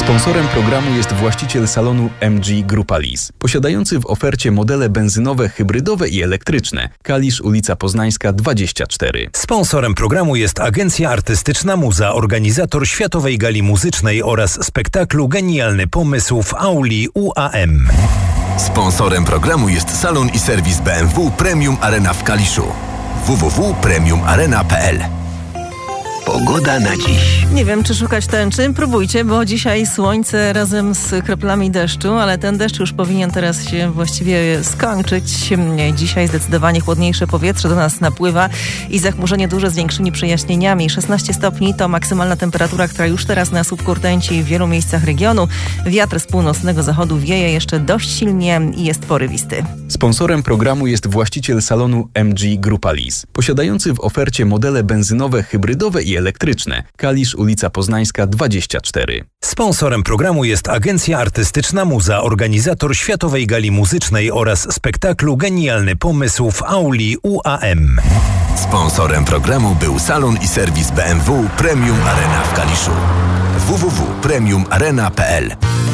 Sponsorem programu jest właściciel salonu MG Grupa Lis, posiadający w ofercie modele benzynowe, hybrydowe i elektryczne. Kalisz, ulica Poznańska 24. Sponsorem programu jest Agencja Artystyczna Muza, organizator Światowej Gali Muzycznej oraz spektaklu Genialny Pomysł w auli UAM. Sponsorem programu jest salon i serwis BMW Premium Arena w Kaliszu. www.premiumarena.pl. Pogoda na dziś. Nie wiem, czy szukać tęczy. Próbujcie, bo dzisiaj słońce razem z kroplami deszczu, ale ten deszcz już powinien teraz się właściwie skończyć. Dzisiaj zdecydowanie chłodniejsze powietrze do nas napływa i zachmurzenie duże z większymi przejaśnieniami. 16 stopni to maksymalna temperatura, która już teraz na słupku rtęci w wielu miejscach regionu. Wiatr z północnego zachodu wieje jeszcze dość silnie i jest porywisty. Sponsorem programu jest właściciel salonu MG Grupa Lis, posiadający w ofercie modele benzynowe, hybrydowe i elektryczne. Kalisz, ulica Poznańska 24. Sponsorem programu jest Agencja Artystyczna Muza, organizator Światowej Gali Muzycznej oraz spektaklu Genialny Pomysł w auli UAM. Sponsorem programu był salon i serwis BMW Premium Arena w Kaliszu. www.premiumarena.pl.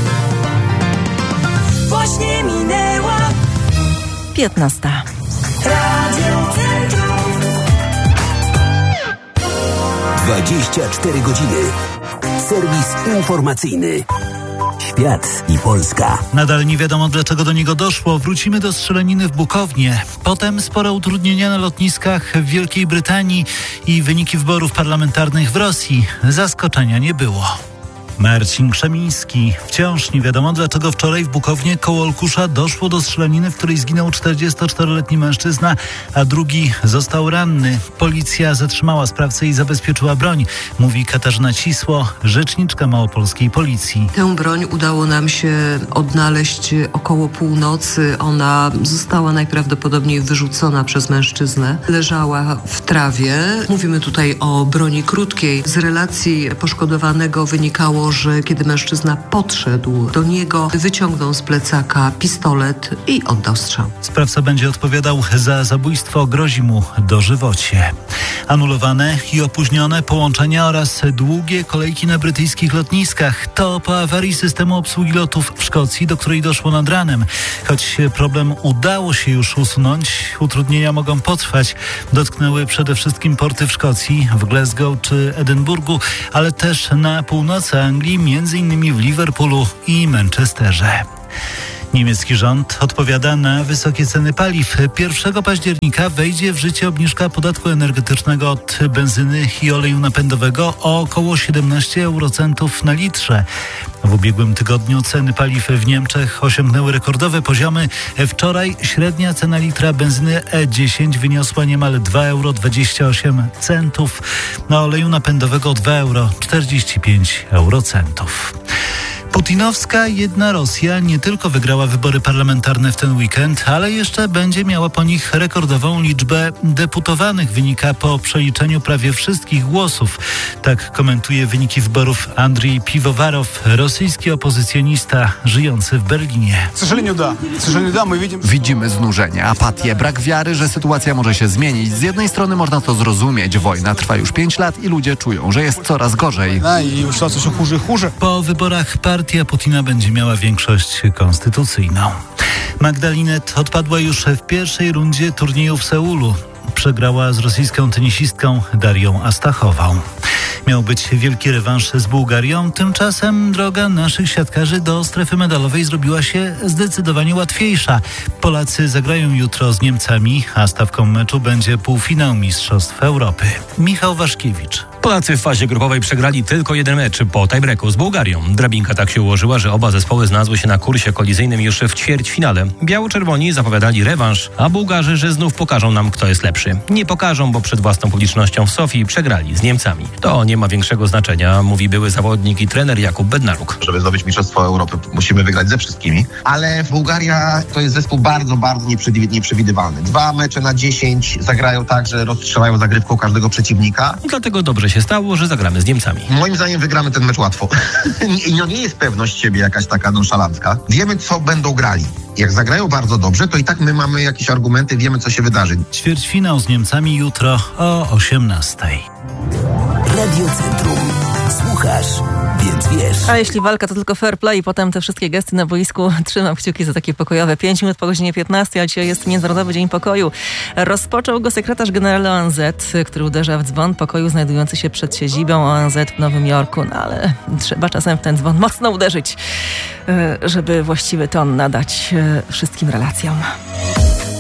Właśnie minęła 15. Radio Centrum. 24 godziny. Serwis informacyjny. Świat i Polska. Nadal nie wiadomo, dlaczego do niego doszło. Wrócimy do strzelaniny w Bukownie. Potem spore utrudnienia na lotniskach w Wielkiej Brytanii i wyniki wyborów parlamentarnych w Rosji. Zaskoczenia nie było. Marcin Krzemiński. Wciąż nie wiadomo, dlaczego wczoraj w Bukownie koło Olkusza doszło do strzelaniny, w której zginął 44-letni mężczyzna, a drugi został ranny. Policja zatrzymała sprawcę i zabezpieczyła broń, mówi Katarzyna Cisło, rzeczniczka małopolskiej policji. Tę broń udało nam się odnaleźć około północy. Ona została najprawdopodobniej wyrzucona przez mężczyznę. Leżała w trawie. Mówimy tutaj o broni krótkiej. Z relacji poszkodowanego wynikało, że kiedy mężczyzna podszedł do niego, wyciągnął z plecaka pistolet i oddał strzał. Sprawca będzie odpowiadał za zabójstwo, grozi mu dożywocie. Anulowane i opóźnione połączenia oraz długie kolejki na brytyjskich lotniskach. To po awarii systemu obsługi lotów w Szkocji, do której doszło nad ranem. Choć problem udało się już usunąć, utrudnienia mogą potrwać. Dotknęły przede wszystkim porty w Szkocji, w Glasgow czy Edynburgu, ale też na północy Anglii, m.in. w Liverpoolu i Manchesterze. Niemiecki rząd odpowiada na wysokie ceny paliw. 1 października wejdzie w życie obniżka podatku energetycznego od benzyny i oleju napędowego o około 17 eurocentów na litrze. W ubiegłym tygodniu ceny paliw w Niemczech osiągnęły rekordowe poziomy. Wczoraj średnia cena litra benzyny E10 wyniosła niemal 2,28 euro, na oleju napędowego 2,45 eurocentów. Putinowska jedna Rosja nie tylko wygrała wybory parlamentarne w ten weekend, ale jeszcze będzie miała po nich rekordową liczbę deputowanych. Wynika po przeliczeniu prawie wszystkich głosów. Tak komentuje wyniki wyborów Andrzej Piwowarow, rosyjski opozycjonista żyjący w Berlinie. Widzimy znużenie, apatię, brak wiary, że sytuacja może się zmienić. Z jednej strony można to zrozumieć. Wojna trwa już 5 lat i ludzie czują, że jest coraz gorzej. Po wyborach partia Putina będzie miała większość konstytucyjną. Magda Linnet odpadła już w pierwszej rundzie turnieju w Seulu. Przegrała z rosyjską tenisistką Darią Astachową. Miał być wielki rewanż z Bułgarią, tymczasem droga naszych siatkarzy do strefy medalowej zrobiła się zdecydowanie łatwiejsza. Polacy zagrają jutro z Niemcami, a stawką meczu będzie półfinał Mistrzostw Europy. Michał Waszkiewicz. Polacy w fazie grupowej przegrali tylko jeden mecz po tiebreaku z Bułgarią. Drabinka tak się ułożyła, że oba zespoły znalazły się na kursie kolizyjnym już w ćwierćfinale. Biało-czerwoni zapowiadali rewanż, a Bułgarzy, że znów pokażą nam, kto jest lepszy. Nie pokażą, bo przed własną publicznością w Sofii przegrali z Niemcami. To nie ma większego znaczenia, mówi były zawodnik i trener Jakub Bednaruk. Żeby zdobyć Mistrzostwo Europy, musimy wygrać ze wszystkimi, ale Bułgaria to jest zespół bardzo, bardzo nieprzewidywalny. 2 mecze na 10 zagrają tak, że rozstrzelają zagrywką każdego przeciwnika. Dlatego dobrze się stało, że zagramy z Niemcami. Moim zdaniem wygramy ten mecz łatwo. I nie jest pewność siebie jakaś taka nonszalancka. Wiemy, co będą grali. Jak zagrają bardzo dobrze, to i tak my mamy jakieś argumenty, wiemy, co się wydarzy. Ćwierćfinał z Niemcami jutro o 18:00. Radio Centrum. Słuchasz więcej. wiesz. A jeśli walka to tylko fair play i potem te wszystkie gesty na boisku, trzymam kciuki za takie pokojowe. 5 minut po godzinie 15, a dzisiaj jest Międzynarodowy Dzień Pokoju. Rozpoczął go sekretarz generalny ONZ, który uderza w dzwon pokoju znajdujący się przed siedzibą ONZ w Nowym Jorku. No ale trzeba czasem w ten dzwon mocno uderzyć, żeby właściwy ton nadać wszystkim relacjom.